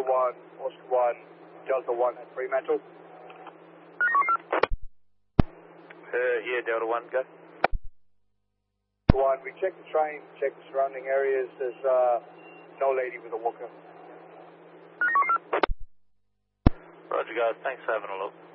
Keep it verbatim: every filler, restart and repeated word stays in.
one, Oscar one, Delta one at Fremantle. Uh, yeah, Delta one, go. One, we checked the train, checked the surrounding areas. There's uh, no lady with a walker. Roger, guys. Thanks for having a look.